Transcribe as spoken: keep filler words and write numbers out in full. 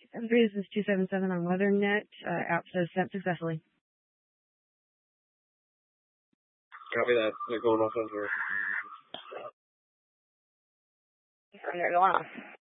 seven three, this is two seven seven on WeatherNet. Uh, app says sent successfully. Copy that. They're going off on zero. They're going off.